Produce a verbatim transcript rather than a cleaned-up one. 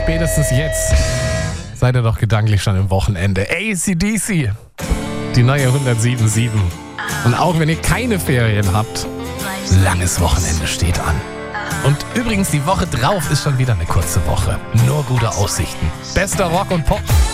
spätestens jetzt seid ihr doch gedanklich schon im Wochenende. A C D C, die neue hundertsieben Komma sieben. Und auch wenn ihr keine Ferien habt, langes Wochenende steht an. Und übrigens, die Woche drauf ist schon wieder eine kurze Woche. Nur gute Aussichten. Bester Rock und Pop.